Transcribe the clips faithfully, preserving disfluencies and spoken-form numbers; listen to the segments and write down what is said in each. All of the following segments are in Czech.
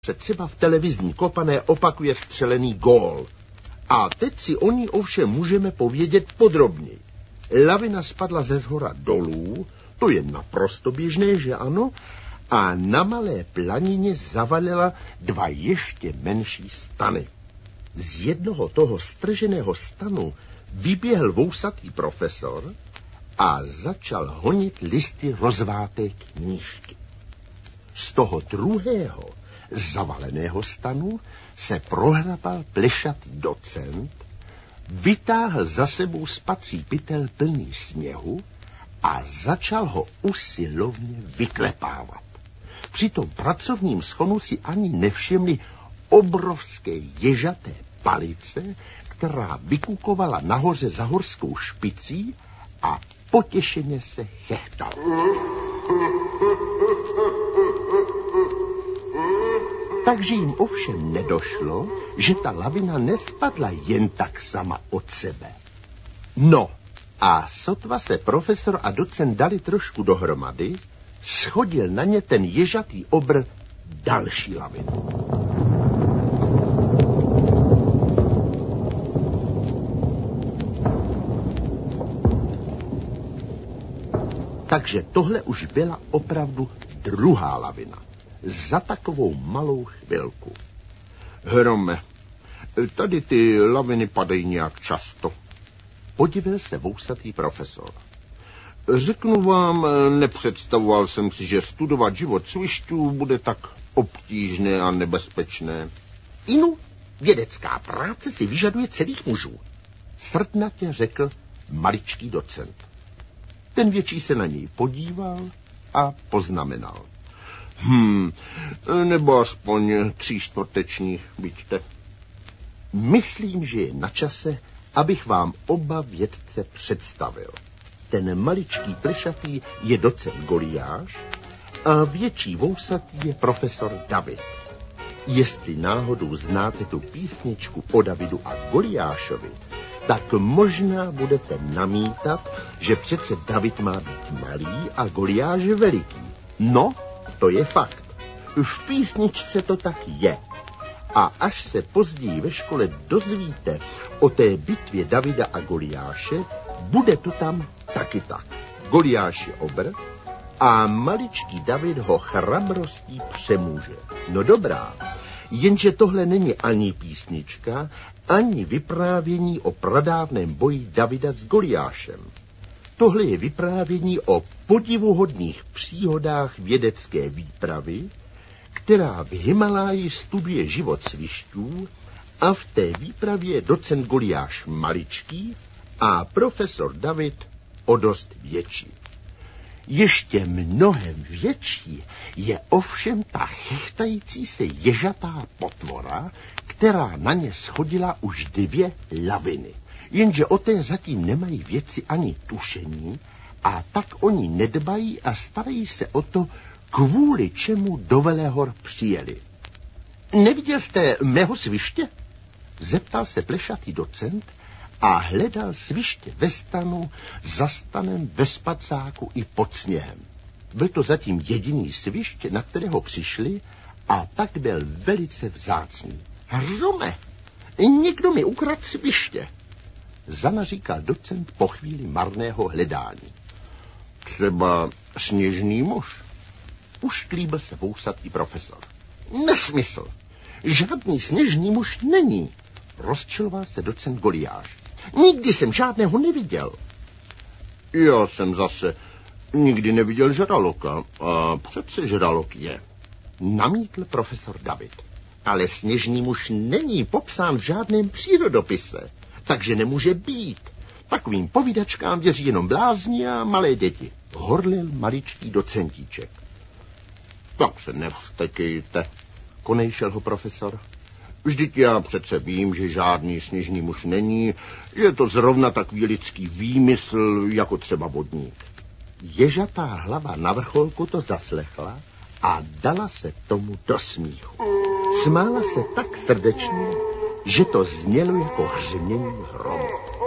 se třeba v televizní kopané opakuje vstřelený gól. A teď si o ní ovšem můžeme povědět podrobněji. Lavina spadla ze zhora dolů, to je naprosto běžné, že ano, a na malé planině zavalila dva ještě menší stany. Z jednoho toho strženého stanu vyběhl vousatý profesor a začal honit listy rozváté knížky. Z toho druhého zavaleného stanu se prohrabal plešatý docent, vytáhl za sebou spací pytel plný sněhu a začal ho usilovně vyklepávat. Při tom pracovním schonu si ani nevšimli obrovské ježaté palice, která vykukovala nahoře za horskou špicí a potěšeně se chechtala. Takže jim ovšem nedošlo, že ta lavina nespadla jen tak sama od sebe. No, a sotva se profesor a docent dali trošku dohromady, schodil na ně ten ježatý obr další lavinu. Takže tohle už byla opravdu druhá lavina. Za takovou malou chvilku. Hrome, tady ty laviny padají nějak často. Podivil se vousatý profesor. Řeknu vám, nepředstavoval jsem si, že studovat život svišťů bude tak obtížné a nebezpečné. Inu, vědecká práce si vyžaduje celých mužů, srdnatě řekl maličký docent. Ten větší se na něj podíval a poznamenal. Hm, nebo aspoň tří čtvrtečních, vidíte. Myslím, že je na čase, abych vám oba vědce představil. Ten maličký plešatý je docent Goliáš a větší vousatý je profesor David. Jestli náhodou znáte tu písničku o Davidu a Goliášovi, tak možná budete namítat, že přece David má být malý a Goliáš veliký. No, to je fakt. V písničce to tak je. A až se později ve škole dozvíte o té bitvě Davida a Goliáše, bude to tam taky tak. Goliáš je obr a maličký David ho chrabrostí přemůže. No dobrá, jenže tohle není ani písnička, ani vyprávění o pradávném boji Davida s Goliášem. Tohle je vyprávění o podivuhodných příhodách vědecké výpravy, která v Himaláji studuje život svišťů a v té výpravě je docent Goliáš maličký a profesor David o dost větší. Ještě mnohem větší je ovšem ta chechtající se ježatá potvora, která na ně schodila už dvě laviny. Jenže o té zatím nemají vědci ani tušení a tak oni nedbají a starají se o to, kvůli čemu do Velehor přijeli. Neviděl jste mého sviště? Zeptal se plešatý docent a hledal sviště ve stanu, za stanem, ve spacáku i pod sněhem. Byl to zatím jediný sviště, na kterého přišli, a tak byl velice vzácný. Hrome, někdo mi ukradl sviště, zanaříkal docent po chvíli marného hledání. Třeba sněžný muž, ušklíbil se vousatý profesor. Nesmysl, žádný sněžný muž není, rozčiloval se docent Goliáš. Nikdy jsem žádného neviděl. Já jsem zase nikdy neviděl žraloka, a přece žralok je, namítl profesor David. Ale sněžný muž není popsán v žádném přírodopise, takže nemůže být. Takovým povídačkám věří jenom blázni a malé děti, horlil maličký docentíček. Tak se nevstekejte, konejšel ho profesor. Vždyť já přece vím, že žádný sněžný muž není, že je to zrovna takový lidský výmysl, jako třeba vodník. Ježatá hlava na vrcholku to zaslechla a dala se tomu do smíchu. Smála se tak srdečně, že to znělo jako hřmění hromu.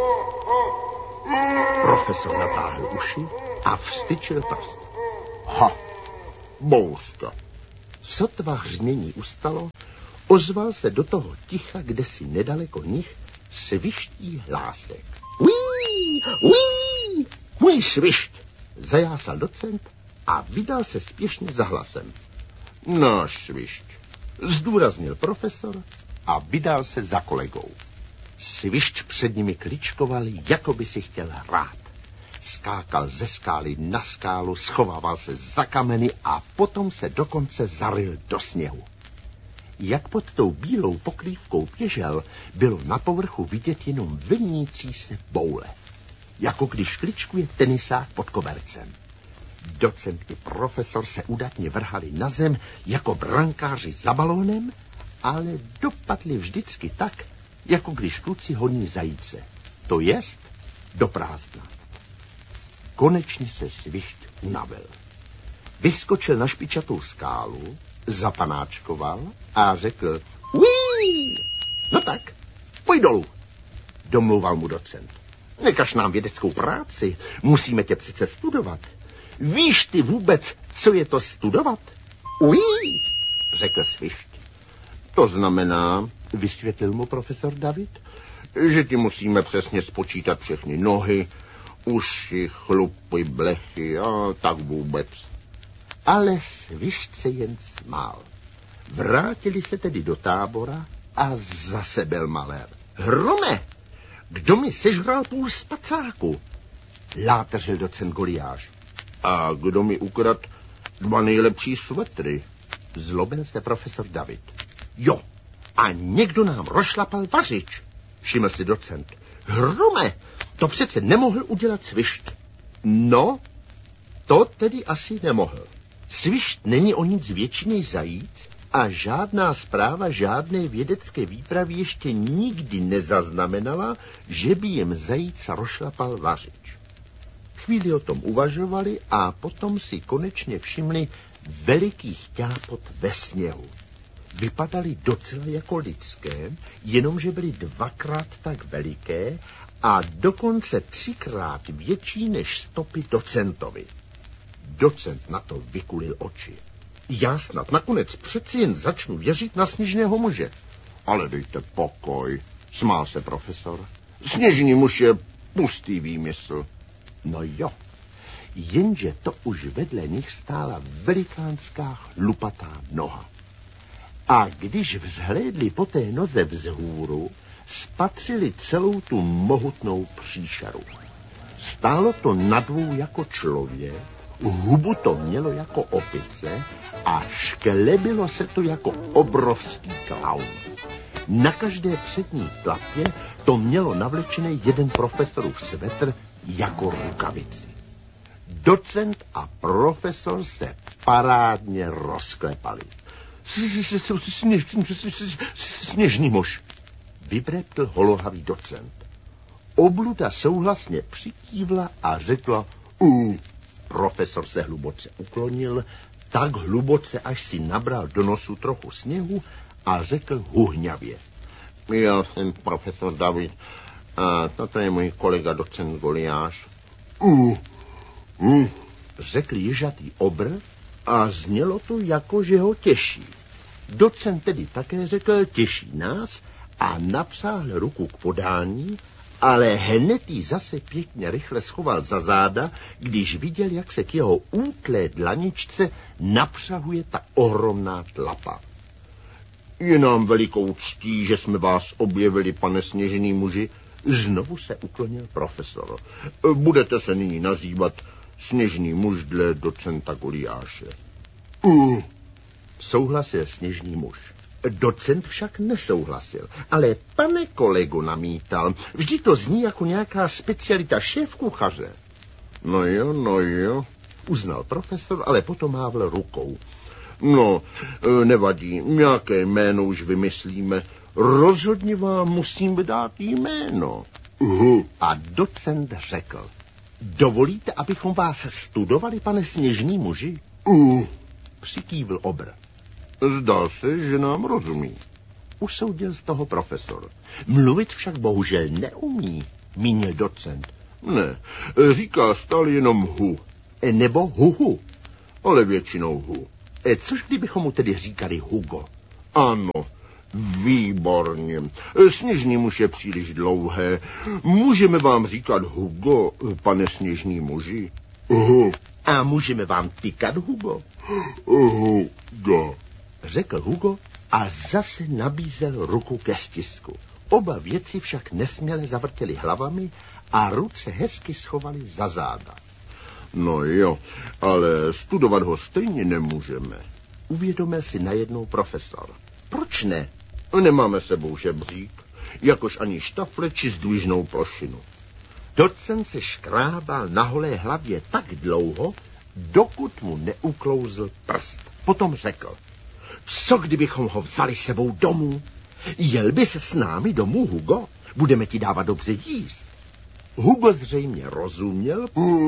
Profesor natáhl uši a vstyčil prst. Ha, bouřka. Sotva hřmění ustalo, ozval se do toho ticha, kde si nedaleko nich sviští hlásek. Uí, uí, můj svišť, zajásal docent a vydal se spěšně za hlasem. Náš svišť, zdůraznil profesor a vydal se za kolegou. Svišť před nimi kličkoval, jako by si chtěl hrát. Skákal ze skály na skálu, schovával se za kameny a potom se dokonce zaryl do sněhu. Jak pod tou bílou pokrývkou běžel, bylo na povrchu vidět jenom vlnící se boule. Jako když kličkuje tenisák pod kobercem. Docent i profesor se udatně vrhali na zem jako brankáři za balónem, ale dopadli vždycky tak, jako když kluci honí zajíce. To jest do prázdna. Konečně se svišť unavil. Vyskočil na špičatou skálu, zapanáčkoval a řekl uí, no tak, pojď dolů, domlouval mu docent. Nekaž nám vědeckou práci, musíme tě přece studovat. Víš ty vůbec, co je to studovat? Uí, řekl svišť. To znamená, vysvětlil mu profesor David, že ti musíme přesně spočítat všechny nohy, uši, chlupy, blechy a tak vůbec. Ale svišť se jen smál. Vrátili se tedy do tábora a zase byl malér. Hrome, kdo mi sežral půl spacáku? Látržil docent Goliáš. A kdo mi ukrad dva nejlepší svetry? Zlobil se profesor David. Jo, a někdo nám rozšlapal vařič, všiml si docent. Hrome, to přece nemohl udělat svišť. No, to tedy asi nemohl. Svišť není o nic větší než zajíc a žádná zpráva žádné vědecké výpravy ještě nikdy nezaznamenala, že by jim zajíc rozšlapal vařič. Chvíli o tom uvažovali a potom si konečně všimli velikých ťápot ve sněhu. Vypadaly docela jako lidské, jenomže byly dvakrát tak veliké a dokonce třikrát větší než stopy docentovi. Docent na to vykulil oči. Já snad nakonec přeci jen začnu věřit na sněžného muže. Ale dejte pokoj, smál se profesor. Sněžný muž je pustý výmysl. No jo, jenže to už vedle nich stála velikánská chlupatá noha. A když vzhlédli po té noze vzhůru, spatřili celou tu mohutnou příšeru. Stálo to na dvou jako člověk, hubu to mělo jako opice a šklebilo se to jako obrovský klaun. Na každé přední tlapě to mělo navlečený jeden profesorův svetr jako rukavici. Docent a profesor se parádně rozklepali. Sněžný muž, vybreptl holohavý docent. Obluda souhlasně přikývla a řekla u. Profesor se hluboce uklonil, tak hluboce, až si nabral do nosu trochu sněhu a řekl huhňavě. Já jsem profesor David a toto je můj kolega docent Goliáš. U. U. Řekl ježatý obr a znělo to jako, že ho těší. Docent tedy také řekl, těší nás a napsáhl ruku k podání, ale hned jí zase pěkně rychle schoval za záda, když viděl, jak se k jeho útlé dlaničce napřahuje ta ohromná tlapa. Je nám velikou ctí, že jsme vás objevili, pane sněžný muži, znovu se uklonil profesor. Budete se nyní nazývat sněžný muž dle docenta Goliáše. Uh. Souhlasil sněžný muž. Docent však nesouhlasil, ale pane kolego namítal, vždy to zní jako nějaká specialita šéfkuchaře. No jo, no jo, uznal profesor, ale potom mávl rukou. No, nevadí, nějaké jméno už vymyslíme, rozhodně vám musím dát jméno. Uh. A docent řekl, dovolíte, abychom vás studovali, pane sněžný muži? Uh. Přikývl obr. Zdá se, že nám rozumí. Usoudil z toho profesor. Mluvit však bohužel neumí, mínil docent. Ne, říká stále jenom hu. Nebo huhu. Ale většinou hu. Což kdybychom mu tedy říkali Hugo? Ano, výborně. Sněžný muž je příliš dlouhé. Můžeme vám říkat Hugo, pane sněžný muži? Uh. A můžeme vám tykat Hugo? Hugo. Řekl Hugo a zase nabízel ruku ke stisku. Oba věci však nesměle zavrtěli hlavami a ruce hezky schovali za záda. No jo, ale studovat ho stejně nemůžeme. Uvědomil si najednou profesor. Proč ne? Nemáme sebou žebřík, jakož ani štafle či zdvižnou plošinu. Docent se škrábal na holé hlavě tak dlouho, dokud mu neuklouzl prst. Potom řekl, co kdybychom ho vzali sebou domů? Jel by se s námi domů, Hugo? Budeme ti dávat dobře jíst. Hugo zřejmě rozuměl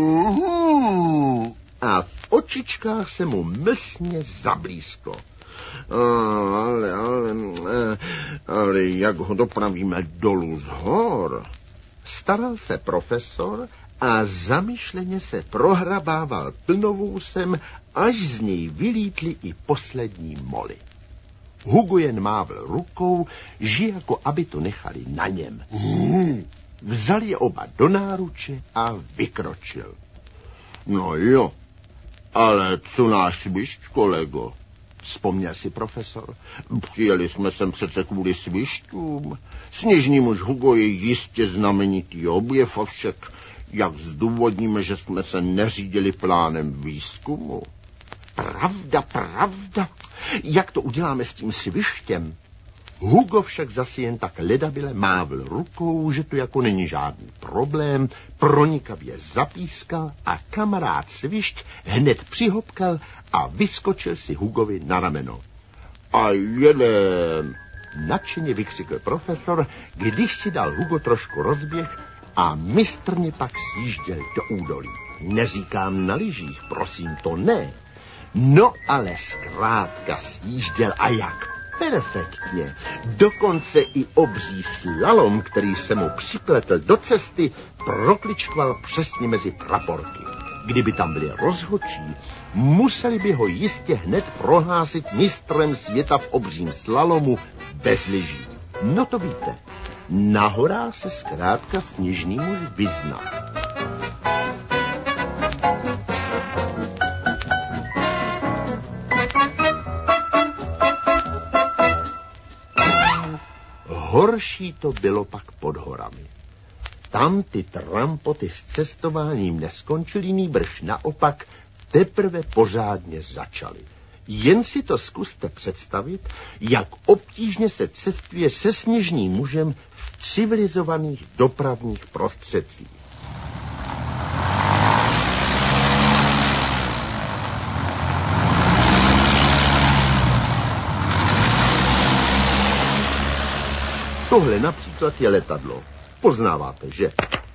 a v očičkách se mu mlsně zablízklo. Ale, ale, ale jak ho dopravíme dolů z hor? Staral se profesor a zamyšleně se prohrabával plnovousem, až z něj vylítly i poslední moly. Hugo jen mávl rukou, že jako aby to nechali na něm. Vzal je oba do náruče a vykročil. No jo, ale co náš svišť, kolego? Vzpomněl si profesor. Přijeli jsme sem přece kvůli svišťům. Sněžný muž Hugo je jistě znamenitý objev, avšak jak zdůvodníme, že jsme se neřídili plánem výzkumu? Pravda, pravda. Jak to uděláme s tím svištěm? Hugo však zase jen tak ledabile mávl rukou, že to jako není žádný problém, pronikavě zapískal a kamarád svišť hned přihopkal a vyskočil si Hugovi na rameno. A jedem, nadšeně vykřikl profesor, když si dal Hugo trošku rozběh a mistrně pak sjížděl do údolí. Neříkám na lyžích, prosím, to ne. No ale zkrátka sjížděl a jak? Perfektně. Dokonce i obří slalom, který se mu připletl do cesty, prokličkoval přesně mezi praporky. Kdyby tam byli rozhodčí, museli by ho jistě hned prohlásit mistrem světa v obřím slalomu bez lyží. No to víte, na horách se zkrátka sněžný muž vyzná. Horší to bylo pak pod horami. Tam ty trampoty s cestováním neskončily, nýbrž naopak teprve pořádně začaly. Jen si to zkuste představit, jak obtížně se cestuje se sněžným mužem v civilizovaných dopravních prostředcích. Tohle například je letadlo. Poznáváte, že?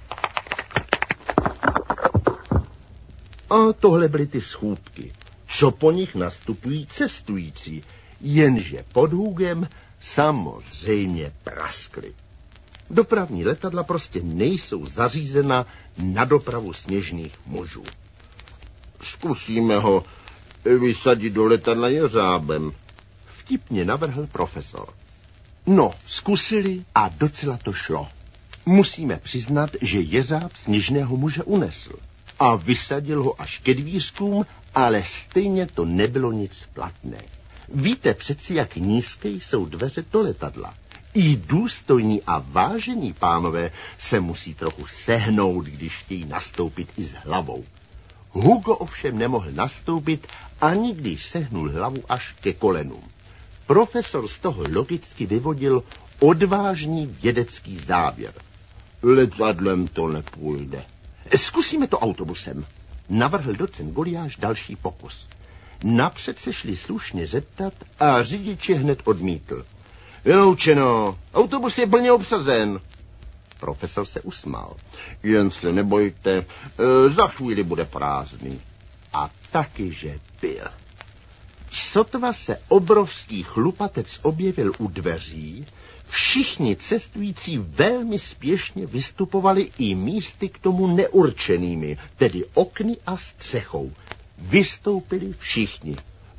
A tohle byly ty schůdky, co po nich nastupují cestující, jenže pod Hugem samozřejmě praskly. Dopravní letadla prostě nejsou zařízena na dopravu sněžných mužů. Zkusíme ho vysadit do letadla jeřábem, vtipně navrhl profesor. No, zkusili a docela to šlo. Musíme přiznat, že jeřáb sněžného muže unesl a vysadil ho až ke dvířkům, ale stejně to nebylo nic platné. Víte přeci, jak nízké jsou dveře do letadla. I důstojní a vážení pánové se musí trochu sehnout, když chtějí nastoupit i s hlavou. Hugo ovšem nemohl nastoupit, ani když sehnul hlavu až ke kolenům. Profesor z toho logicky vyvodil odvážný vědecký závěr. Letadlem to nepůjde. Zkusíme to autobusem. Navrhl docent Goliáš další pokus. Napřed se šli slušně zeptat a řidič je hned odmítl. Vyloučeno, autobus je plně obsazen. Profesor se usmál. Jen se nebojte, e, za chvíli bude prázdný. A taky, že byl. Sotva se obrovský chlupatec objevil u dveří, všichni cestující velmi spěšně vystupovali i místy k tomu neurčenými, tedy okny a střechou. Vystoupili všichni.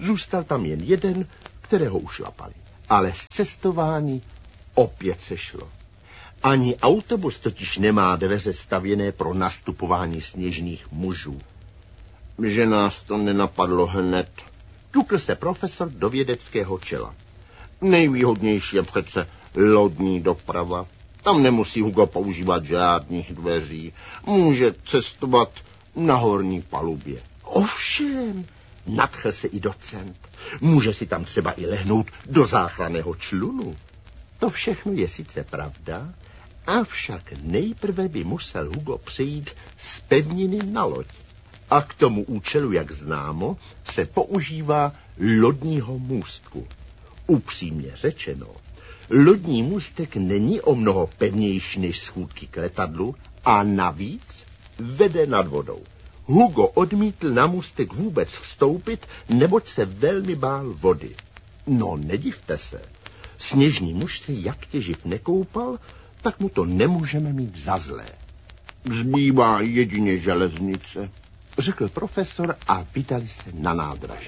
Zůstal tam jen jeden, kterého ušlapali. Ale z cestování opět sešlo. Ani autobus totiž nemá dveře stavěné pro nastupování sněžných mužů. Že nás to nenapadlo hned. Ťukl se profesor do vědeckého čela. Nejvýhodnější je přece lodní doprava. Tam nemusí Hugo používat žádných dveří. Může cestovat na horní palubě. Ovšem, nadchl se i docent. Může si tam třeba i lehnout do záchranného člunu. To všechno je sice pravda, avšak nejprve by musel Hugo přejít z pevniny na loď. A k tomu účelu, jak známo, se používá lodního můstku. Upřímně řečeno, lodní můstek není o mnoho pevnější než schůdky k letadlu a navíc vede nad vodou. Hugo odmítl na můstek vůbec vstoupit, neboť se velmi bál vody. No, nedivte se. Sněžný muž se jak těživ nekoupal, tak mu to nemůžeme mít za zlé. Zbývá jedině železnice, řekl profesor a vydali se na nádraží.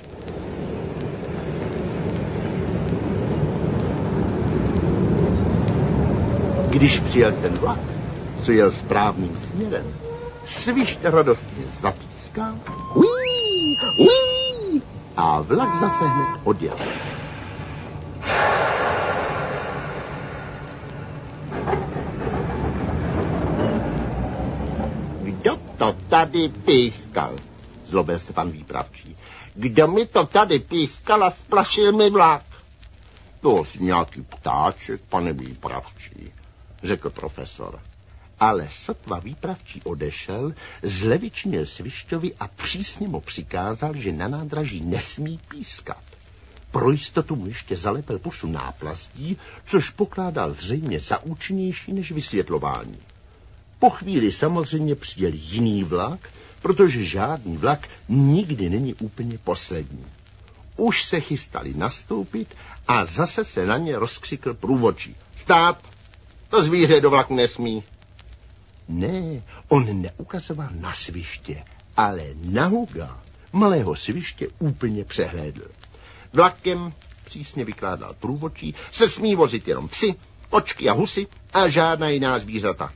Když přijel ten vlak, co jel správným směrem, svišť radostně zapískal uí, uí, a vlak zase hned odjel. Kdo to tady pískal? Zlobil se pan výpravčí. Kdo mi to tady pískal a splašil mi vlak? To je nějaký ptáček, pane výpravčí, řekl profesor. Ale sotva výpravčí odešel, zlevičnil svišťovi a přísně mu přikázal, že na nádraží nesmí pískat. Pro jistotu mu ještě zalepil pusu náplastí, což pokládal zřejmě za účinnější než vysvětlování. Po chvíli samozřejmě přijel jiný vlak, protože žádný vlak nikdy není úplně poslední. Už se chystali nastoupit a zase se na ně rozkřikl průvodčí. Stát! To zvíře do vlaku nesmí. Ne, on neukazoval na sviště, ale na Huga. Malého sviště úplně přehlédl. Vlakem, přísně vykládal průvodčí, se smí vozit jenom psi, kočky a husy a žádná jiná zvířata.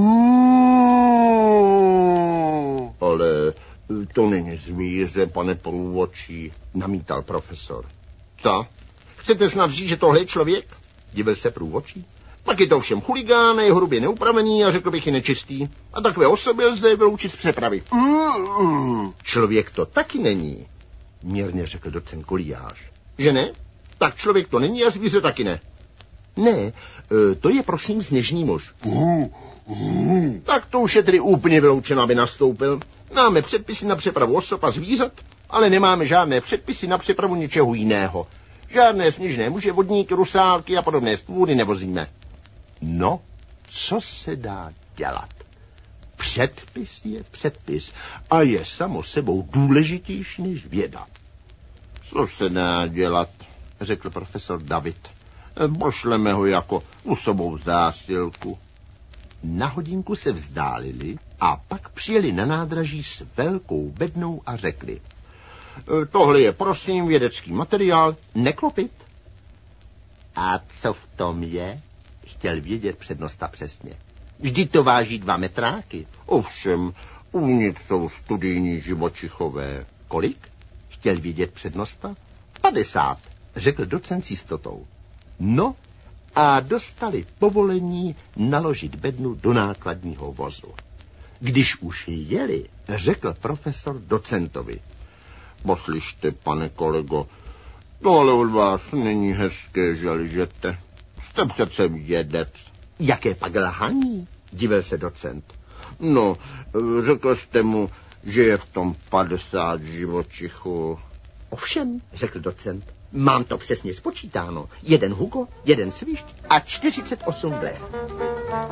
Ale to není zvíře, pane průvodčí, namítal profesor. Co? Chcete snad říct, že tohle je člověk? Divil se průvodčí. Pak je to všem chuligán, je hrubě neupravený a řekl bych i nečistý. A takové osoby lze vyloučit z přepravy. Mm. Člověk to taky není, mírně řekl docent Koliáš. Že ne? Tak člověk to není a zvíře taky ne. Ne, to je prosím sněžný muž. Mm. Mm. Tak to už je tedy úplně vyloučeno, aby nastoupil. Máme předpisy na přepravu osob a zvířat, ale nemáme žádné předpisy na přepravu něčeho jiného. Žádné sněžné muže, vodníky, rusálky a podobné stvůry nevozíme. No, co se dá dělat? Předpis je předpis a je samo sebou důležitější než věda. Co se dá dělat, řekl profesor David. Pošleme ho jako osobou zásilku. Na hodinku se vzdálili a pak přijeli na nádraží s velkou bednou a řekli. Tohle je prosím vědecký materiál, neklopit. A co v tom je? Chtěl vědět přednosta přesně. Vždyť to váží dva metráky. Ovšem, uvnitř jsou studijní živočichové. Kolik? Chtěl vědět přednosta. Padesát, řekl docent s jistotou. No a dostali povolení naložit bednu do nákladního vozu. Když už jeli, řekl profesor docentovi. Poslyšte, pane kolego, tohle od vás není hezké, že lžete. Jste přece vědec. Jaké pak lhaní? Divil se docent. No, řekl jste mu, že je v tom padesát živočichů. Ovšem, řekl docent, mám to přesně spočítáno. Jeden Hugo, jeden svišť a čtyřicet osm blech.